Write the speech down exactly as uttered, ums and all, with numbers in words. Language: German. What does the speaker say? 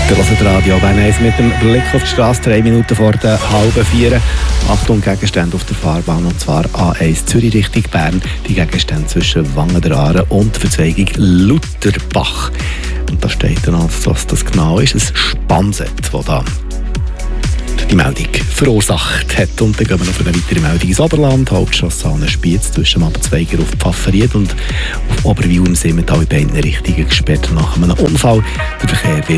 Der hört Radio Bern eins mit dem Blick auf die Straße, drei Minuten vor der halben vier. Achtung, Gegenstände auf der Fahrbahn, und zwar A eins Zürich Richtung Bern. Die Gegenstände zwischen Wangen der Aare und der Verzweigung Lutherbach. Und da steht dann, also, was das genau ist, ein Spannset, das da die Meldung verursacht hat. Und dann gehen wir noch für eine weitere Meldung ins Oberland. Hauptstrasse an Spiez zwischen Abenzweiger auf Pfaffenried und auf Oberwil im Simmental in beiden Richtungen gesperrt nach einem Unfall. Der Verkehr wird